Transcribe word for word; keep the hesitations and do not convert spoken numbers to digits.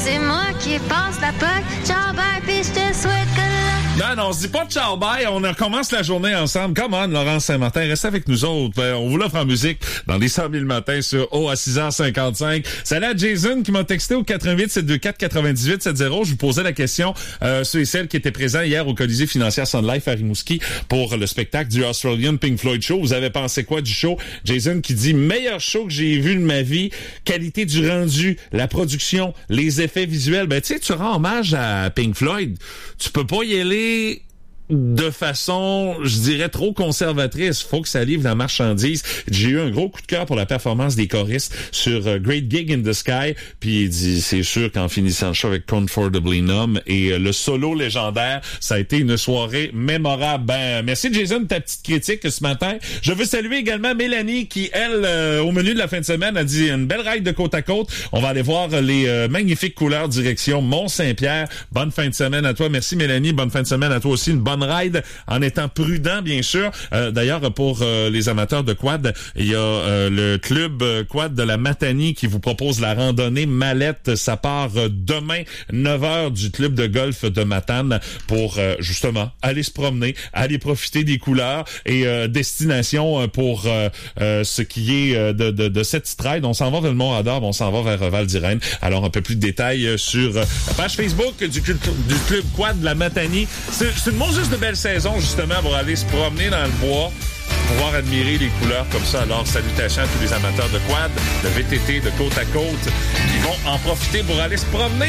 c'est moi qui passe la poque. Ciao, bye, pis je te souhaite que Non, non, on se dit pas ciao bye, on commence la journée ensemble. Come on, Laurence Saint-Martin, reste avec nous autres. On vous l'offre en musique dans les cent mille matins sur O à six heures cinquante-cinq. Salut à Jason qui m'a texté au quatre-vingt-huit sept deux quatre quatre-vingt-dix-huit soixante. Je vous posais la question, euh, ceux et celles qui étaient présents hier au Colisée financière Sun Life à Rimouski pour le spectacle du Australian Pink Floyd Show. Vous avez pensé quoi du show? Jason qui dit, meilleur show que j'ai vu de ma vie, qualité du rendu, la production, les effets visuels. Ben, tu sais, tu rends hommage à Pink Floyd. Tu peux pas y aller de façon, je dirais, trop conservatrice. Faut que ça livre la marchandise. J'ai eu un gros coup de cœur pour la performance des choristes sur uh, Great Gig in the Sky. Puis il dit, c'est sûr qu'en finissant le show avec Comfortably Numb et uh, le solo légendaire, ça a été une soirée mémorable. Ben, merci Jason de ta petite critique ce matin. Je veux saluer également Mélanie qui, elle, euh, au menu de la fin de semaine, a dit une belle ride de côte à côte. On va aller voir les euh, magnifiques couleurs direction Mont-Saint-Pierre. Bonne fin de semaine à toi. Merci Mélanie. Bonne fin de semaine à toi aussi. Une bonne ride en étant prudent, bien sûr. Euh, d'ailleurs, pour euh, les amateurs de quad, il y a euh, le club euh, quad de la Matanie qui vous propose la randonnée Mallette. Ça part euh, demain, neuf heures du club de golf de Matane pour euh, justement aller se promener, aller profiter des couleurs et euh, destination pour euh, euh, ce qui est euh, de, de, de cette ride. On s'en va vers le Mont-Ador, on s'en va vers Val d'Irène. Alors, un peu plus de détails sur euh, la page Facebook du, du club quad de la Matanie. C'est, c'est une monstrueuse de belle saison, justement, pour aller se promener dans le bois, pouvoir admirer les couleurs comme ça. Alors, salutations à tous les amateurs de quad, de V T T, de côte à côte, qui vont en profiter pour aller se promener.